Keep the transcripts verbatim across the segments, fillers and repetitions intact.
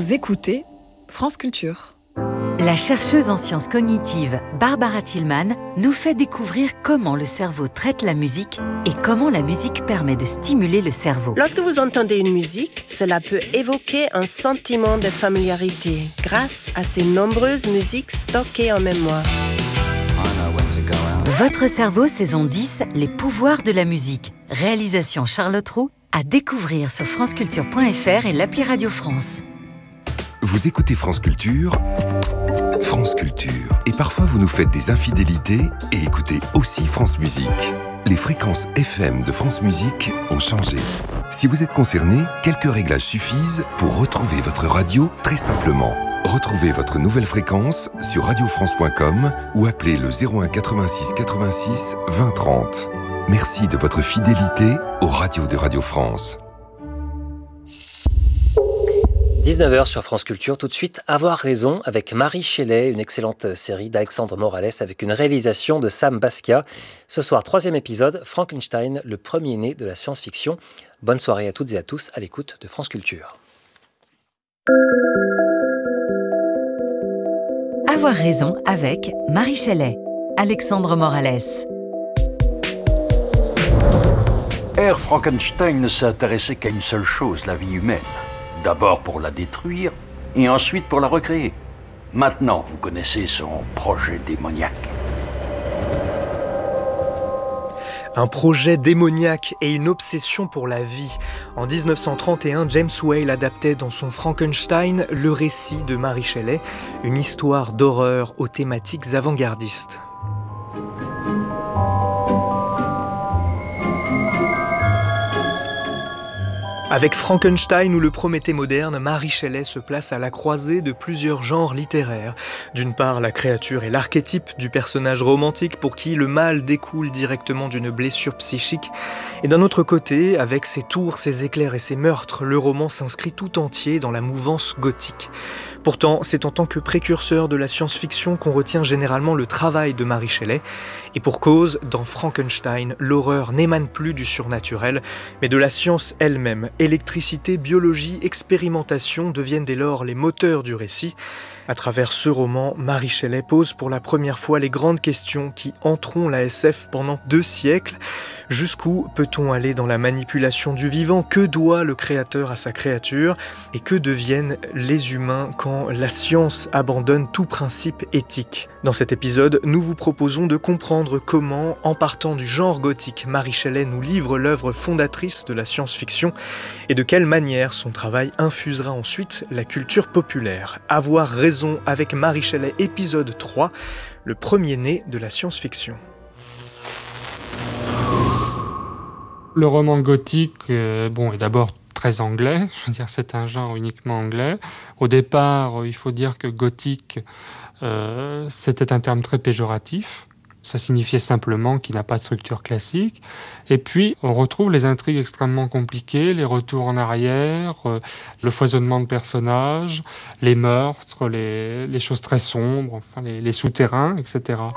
Vous écoutez France Culture. La chercheuse en sciences cognitives Barbara Tillman nous fait découvrir comment le cerveau traite la musique et comment la musique permet de stimuler le cerveau. Lorsque vous entendez une musique, cela peut évoquer un sentiment de familiarité grâce à ces nombreuses musiques stockées en mémoire. Votre cerveau, saison dix, les pouvoirs de la musique. Réalisation Charlotte Roux, à découvrir sur franceculture point f r et l'appli Radio France. Vous écoutez France Culture, France Culture. Et parfois vous nous faites des infidélités et écoutez aussi France Musique. Les fréquences F M de France Musique ont changé. Si vous êtes concerné, quelques réglages suffisent pour retrouver votre radio très simplement. Retrouvez votre nouvelle fréquence sur radio france point com ou appelez le zéro un quatre-vingt-six quatre-vingt-six vingt trente. Merci de votre fidélité aux radios de Radio France. dix-neuf heures sur France Culture, tout de suite, Avoir raison avec Marie Shelley, une excellente série d'Alexandre Morales avec une réalisation de Sam Basquiat. Ce soir, troisième épisode, Frankenstein, le premier-né de la science-fiction. Bonne soirée à toutes et à tous à l'écoute de France Culture. Avoir raison avec Marie Shelley, Alexandre Morales. R. Frankenstein ne s'est intéressé qu'à une seule chose, la vie humaine. D'abord pour la détruire, et ensuite pour la recréer. Maintenant, vous connaissez son projet démoniaque. Un projet démoniaque et une obsession pour la vie. En dix-neuf cent trente et un, James Whale adaptait dans son Frankenstein le récit de Mary Shelley, une histoire d'horreur aux thématiques avant-gardistes. Avec Frankenstein ou le Prométhée moderne, Mary Shelley se place à la croisée de plusieurs genres littéraires. D'une part, la créature est l'archétype du personnage romantique pour qui le mal découle directement d'une blessure psychique. Et d'un autre côté, avec ses tours, ses éclairs et ses meurtres, le roman s'inscrit tout entier dans la mouvance gothique. Pourtant, c'est en tant que précurseur de la science-fiction qu'on retient généralement le travail de Mary Shelley. Et pour cause, dans Frankenstein, l'horreur n'émane plus du surnaturel, mais de la science elle-même. Électricité, biologie, expérimentation deviennent dès lors les moteurs du récit. À travers ce roman, Mary Shelley pose pour la première fois les grandes questions qui hanteront la S F pendant deux siècles. Jusqu'où peut-on aller dans la manipulation du vivant ? Que doit le créateur à sa créature ? Et que deviennent les humains quand la science abandonne tout principe éthique ? Dans cet épisode, nous vous proposons de comprendre comment, en partant du genre gothique, Mary Shelley nous livre l'œuvre fondatrice de la science-fiction et de quelle manière son travail infusera ensuite la culture populaire. Avoir raison avec Mary Shelley, épisode trois, le premier-né de la science-fiction. Le roman gothique, euh, bon, est d'abord très anglais. Je veux dire, c'est un genre uniquement anglais. Au départ, il faut dire que gothique, euh, c'était un terme très péjoratif. Ça signifiait simplement qu'il n'a pas de structure classique. Et puis, on retrouve les intrigues extrêmement compliquées, les retours en arrière, euh, le foisonnement de personnages, les meurtres, les, les choses très sombres, enfin, les, les souterrains, et cetera.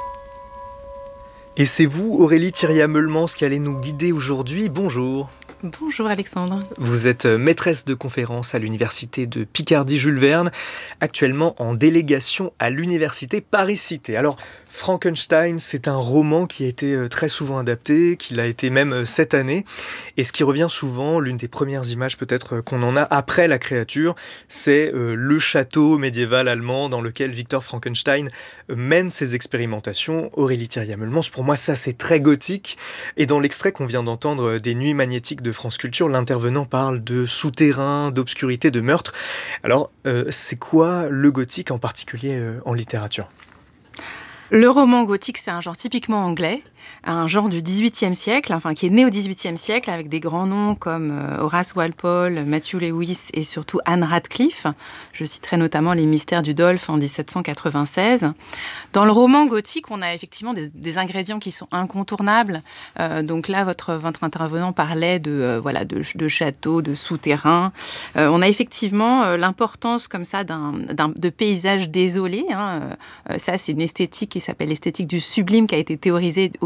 Et c'est vous, Aurélie Thiriat-Meulemans, qui allez nous guider aujourd'hui. Bonjour. Bonjour Alexandre. Vous êtes maîtresse de conférences à l'université de Picardie-Jules Verne, actuellement en délégation à l'université Paris-Cité. Alors, Frankenstein, c'est un roman qui a été très souvent adapté, qui l'a été même cette année. Et ce qui revient souvent, l'une des premières images peut-être qu'on en a après la créature, c'est le château médiéval allemand dans lequel Victor Frankenstein mène ses expérimentations. Aurélie Thiriat-Meulemans, pour moi ça c'est très gothique. Et dans l'extrait qu'on vient d'entendre des Nuits magnétiques de France Culture, l'intervenant parle de souterrain, d'obscurité, de meurtre. Alors, euh, c'est quoi le gothique en particulier euh, en littérature ? Le roman gothique, c'est un genre typiquement anglais, un genre du dix-huitième siècle, enfin qui est né au dix-huitième siècle avec des grands noms comme Horace Walpole, Matthew Lewis et surtout Anne Radcliffe. Je citerai notamment Les Mystères du Dolph en dix-sept cent quatre-vingt-seize. Dans le roman gothique, on a effectivement des, des ingrédients qui sont incontournables. Euh, donc là, votre, votre intervenant parlait de, euh, voilà, de, de châteaux, de souterrains. Euh, on a effectivement euh, l'importance comme ça d'un, d'un, de paysages désolés. Hein. Euh, ça, c'est une esthétique qui s'appelle l'esthétique du sublime qui a été théorisée au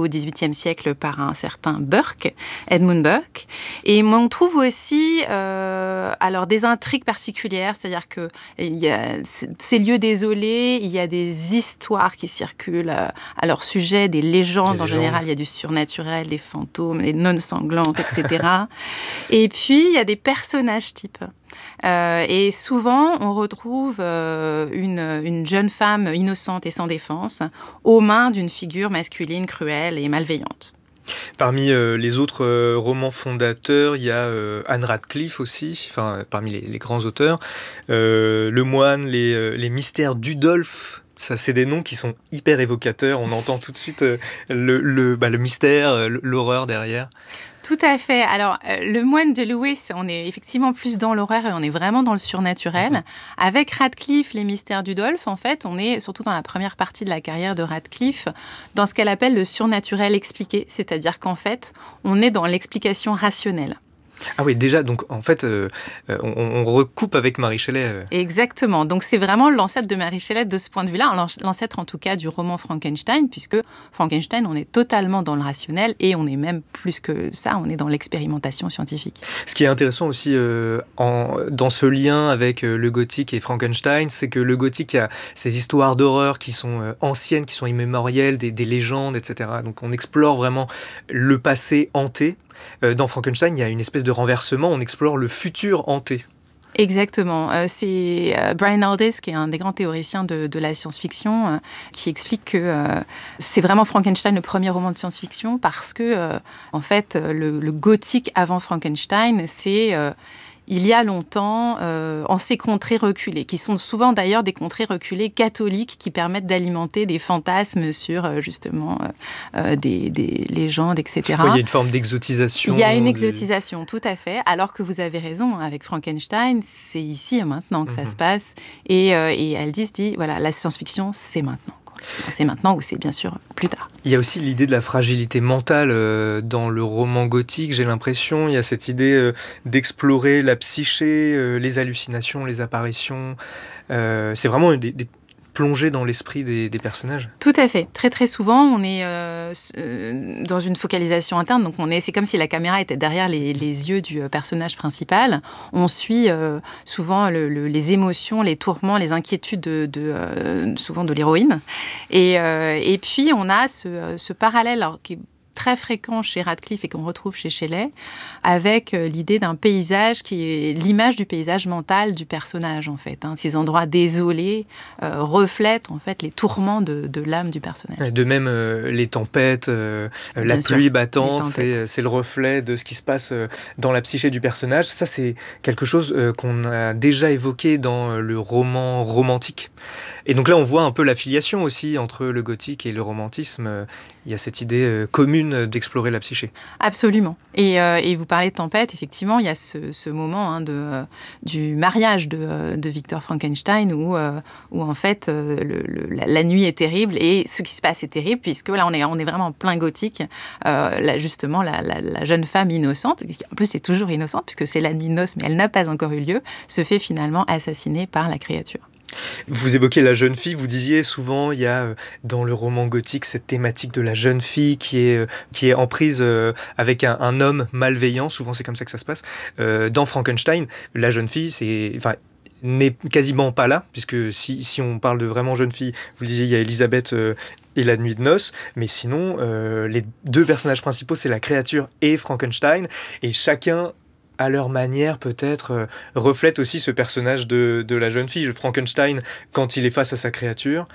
au dix-huitième siècle par un certain Burke, Edmund Burke. Et on trouve aussi euh, alors des intrigues particulières, c'est-à-dire que il y a ces lieux désolés, il y a des histoires qui circulent à leur sujet, des légendes. En général, il y a du surnaturel, des fantômes, des nonnes sanglantes, et cetera. Et puis, il y a des personnages types. Euh, et souvent, on retrouve euh, une, une jeune femme innocente et sans défense aux mains d'une figure masculine cruelle et malveillante. Parmi euh, les autres euh, romans fondateurs, il y a euh, Anne Radcliffe aussi, enfin, parmi les, les grands auteurs. Euh, Le Moine, les, euh, les mystères d'Udolphe. Ça, c'est des noms qui sont hyper évocateurs. On entend tout de suite euh, le, le, bah, le mystère, euh, l'horreur derrière. Tout à fait. Alors, euh, Le Moine de Lewis, on est effectivement plus dans l'horreur et on est vraiment dans le surnaturel. Mmh. Avec Radcliffe, les mystères d'Udolphe, en fait, on est surtout dans la première partie de la carrière de Radcliffe, dans ce qu'elle appelle le surnaturel expliqué. C'est-à-dire qu'en fait, on est dans l'explication rationnelle. Ah oui, déjà, donc en fait, euh, on, on recoupe avec Mary Shelley. Euh. Exactement. Donc c'est vraiment l'ancêtre de Mary Shelley de ce point de vue-là, l'ancêtre en tout cas du roman Frankenstein, puisque Frankenstein, on est totalement dans le rationnel et on est même plus que ça, on est dans l'expérimentation scientifique. Ce qui est intéressant aussi euh, en, dans ce lien avec euh, le gothique et Frankenstein, c'est que le gothique a ces histoires d'horreur qui sont euh, anciennes, qui sont immémorielles, des, des légendes, et cetera. Donc on explore vraiment le passé hanté. Dans Frankenstein, il y a une espèce de renversement, on explore le futur hanté. Exactement. Euh, c'est euh, Brian Aldiss, qui est un des grands théoriciens de, de la science-fiction, euh, qui explique que euh, c'est vraiment Frankenstein le premier roman de science-fiction parce que, euh, en fait, le, le gothique avant Frankenstein, c'est... Euh, il y a longtemps, euh, en ces contrées reculées, qui sont souvent d'ailleurs des contrées reculées catholiques qui permettent d'alimenter des fantasmes sur euh, justement euh, des, des légendes, et cetera. Oui, il y a une forme d'exotisation. Il y a une exotisation, tout à fait. Alors que vous avez raison, avec Frankenstein, c'est ici et maintenant que mm-hmm. ça se passe. Et, euh, et Aldiss dit, voilà, la science-fiction, c'est maintenant. C'est maintenant ou c'est bien sûr plus tard. Il y a aussi l'idée de la fragilité mentale euh, dans le roman gothique, j'ai l'impression. Il y a cette idée euh, d'explorer la psyché, euh, les hallucinations, les apparitions. Euh, c'est vraiment des, des plongé dans l'esprit des, des personnages. Tout à fait. Très très souvent, on est euh, dans une focalisation interne. Donc on est, c'est comme si la caméra était derrière les, les yeux du personnage principal. On suit euh, souvent le, le, les émotions, les tourments, les inquiétudes de, de euh, souvent de l'héroïne. Et, euh, et puis on a ce, ce parallèle alors, qui est très fréquent chez Radcliffe et qu'on retrouve chez Shelley, avec l'idée d'un paysage qui est l'image du paysage mental du personnage, en fait. Hein. Ces endroits désolés euh, reflètent, en fait, les tourments de, de l'âme du personnage. De même, euh, les tempêtes, euh, la sûr, pluie battante, c'est, c'est le reflet de ce qui se passe dans la psyché du personnage. Ça, c'est quelque chose euh, qu'on a déjà évoqué dans le roman romantique. Et donc là, on voit un peu l'affiliation aussi entre le gothique et le romantisme. Il y a cette idée euh, commune d'explorer la psyché. Absolument. Et, euh, et vous parlez de tempête, effectivement, il y a ce, ce moment hein, de, euh, du mariage de, de Victor Frankenstein où, euh, où en fait, euh, le, le, la, la nuit est terrible et ce qui se passe est terrible puisque là, on est, on est vraiment en plein gothique. Euh, là, justement, la, la, la jeune femme innocente, qui en plus est toujours innocente puisque c'est la nuit de noces, mais elle n'a pas encore eu lieu, se fait finalement assassiner par la créature. Vous évoquez la jeune fille, vous disiez souvent il y a dans le roman gothique cette thématique de la jeune fille qui est, qui est en prise avec un, un homme malveillant, souvent c'est comme ça que ça se passe. Euh, dans Frankenstein, la jeune fille c'est, enfin, n'est quasiment pas là, puisque si, si on parle de vraiment jeune fille, vous le disiez, il y a Elisabeth euh, et la nuit de noces, mais sinon euh, les deux personnages principaux c'est la créature et Frankenstein, et chacun à leur manière, peut-être, euh, reflète aussi ce personnage de, de la jeune fille, Frankenstein, quand il est face à sa créature.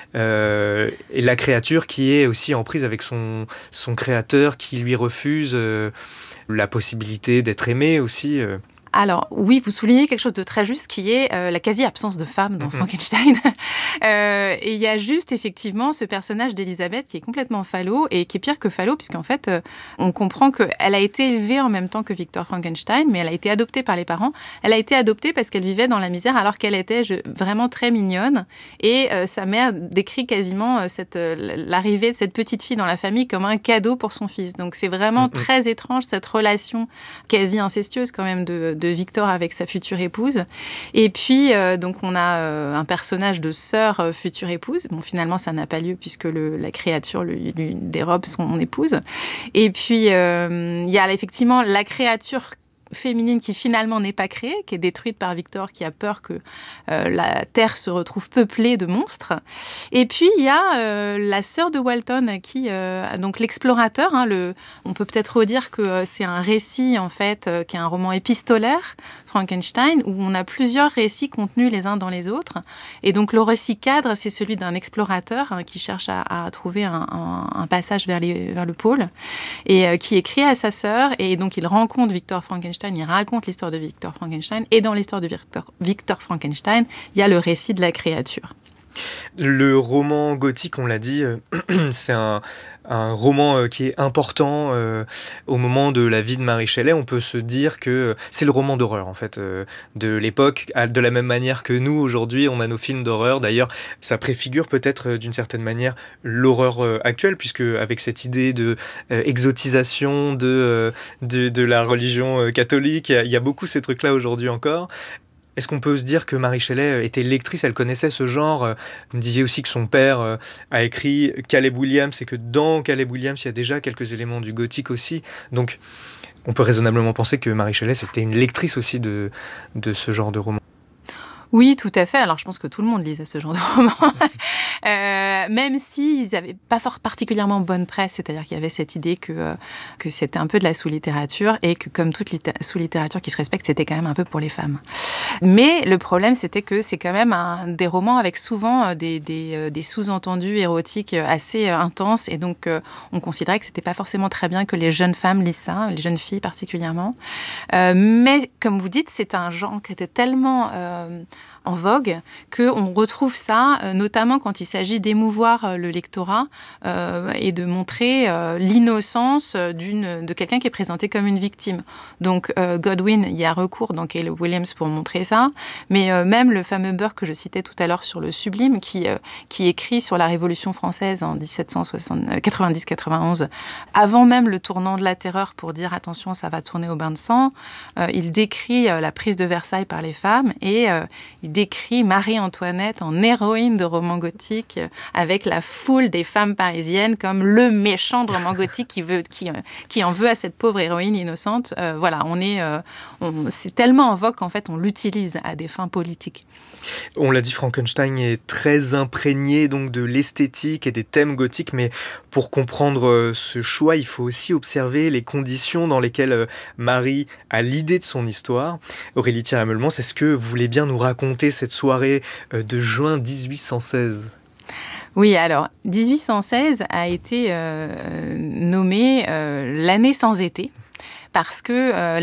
Euh, et la créature qui est aussi en prise avec son, son créateur, qui lui refuse euh, la possibilité d'être aimé aussi. Euh. Alors, oui, vous soulignez quelque chose de très juste qui est euh, la quasi-absence de femme dans mm-hmm. Frankenstein. euh, et il y a juste, effectivement, ce personnage d'Elisabeth qui est complètement phallo et qui est pire que phallo, puisqu'en fait, euh, on comprend qu'elle a été élevée en même temps que Victor Frankenstein, mais elle a été adoptée par les parents. Elle a été adoptée parce qu'elle vivait dans la misère alors qu'elle était je, vraiment très mignonne. Et euh, sa mère décrit quasiment euh, cette, euh, l'arrivée de cette petite fille dans la famille comme un cadeau pour son fils. Donc, c'est vraiment mm-hmm. très étrange, cette relation quasi incestueuse quand même de, de de Victor avec sa future épouse. Et puis, euh, donc, on a euh, un personnage de sœur euh, future épouse. Bon, finalement, ça n'a pas lieu puisque le, la créature lui, lui dérobe son épouse. Et puis, euh, il y a effectivement la créature féminine qui finalement n'est pas créée, qui est détruite par Victor, qui a peur que euh, la Terre se retrouve peuplée de monstres. Et puis il y a euh, la sœur de Walton, qui euh, donc l'explorateur. Hein, le, on peut peut-être redire que euh, c'est un récit en fait, euh, qui est un roman épistolaire, Frankenstein, où on a plusieurs récits contenus les uns dans les autres. Et donc le récit cadre, c'est celui d'un explorateur hein, qui cherche à, à trouver un, un, un passage vers, les, vers le pôle et euh, qui écrit à sa sœur. Et donc il rencontre Victor Frankenstein. Il raconte l'histoire de Victor Frankenstein. Et dans l'histoire de Victor, Victor Frankenstein, il y a le récit de la créature. Le roman gothique, on l'a dit, euh, c'est un, un roman euh, qui est important euh, au moment de la vie de Mary Shelley. On peut se dire que euh, c'est le roman d'horreur, en fait, euh, de l'époque, de la même manière que nous, aujourd'hui, on a nos films d'horreur. D'ailleurs, ça préfigure peut-être, euh, d'une certaine manière, l'horreur euh, actuelle, puisque avec cette idée de euh, exotisation de, euh, de, de la religion euh, catholique, il y, y a beaucoup ces trucs-là aujourd'hui encore. Est-ce qu'on peut se dire que Mary Shelley était lectrice, elle connaissait ce genre? Vous me disiez aussi que son père a écrit Caleb Williams et que dans Caleb Williams, il y a déjà quelques éléments du gothique aussi. Donc, on peut raisonnablement penser que Mary Shelley, c'était une lectrice aussi de, de ce genre de roman. Oui, tout à fait. Alors, je pense que tout le monde lisait ce genre de roman. euh, même s'ils n'avaient pas fort particulièrement bonne presse, c'est-à-dire qu'il y avait cette idée que, euh, que c'était un peu de la sous-littérature et que, comme toute litté- sous-littérature qui se respecte, c'était quand même un peu pour les femmes. Mais le problème, c'était que c'est quand même un, des romans avec souvent des, des, des sous-entendus érotiques assez intenses. Et donc, euh, on considérait que ce n'était pas forcément très bien que les jeunes femmes lisent ça, les jeunes filles particulièrement. Euh, mais, comme vous dites, c'est un genre qui était tellement... Euh, en vogue, qu'on retrouve ça, euh, notamment quand il s'agit d'émouvoir euh, le lectorat euh, et de montrer euh, l'innocence d'une, de quelqu'un qui est présenté comme une victime. Donc euh, Godwin, il y a recours dans Caleb Williams pour montrer ça, mais euh, même le fameux Burke que je citais tout à l'heure sur le Sublime, qui, euh, qui écrit sur la Révolution française en dix-sept cent quatre-vingt-dix quatre-vingt-onze, avant même le tournant de la terreur pour dire attention, ça va tourner au bain de sang, euh, il décrit euh, la prise de Versailles par les femmes et euh, il décrit Marie-Antoinette en héroïne de roman gothique avec la foule des femmes parisiennes comme le méchant de roman gothique qui, veut, qui, qui en veut à cette pauvre héroïne innocente. Euh, voilà, on est, euh, on, c'est tellement en vogue qu'en fait on l'utilise à des fins politiques. On l'a dit, Frankenstein est très imprégné donc de l'esthétique et des thèmes gothiques, mais pour comprendre ce choix, il faut aussi observer les conditions dans lesquelles Marie a l'idée de son histoire. Aurélie Thierry-Meulemans, est-ce que vous voulez bien nous raconter cette soirée de juin dix-huit cent seize ? Oui, alors, dix-huit cent seize a été euh, nommée euh, l'année sans été. Parce que euh,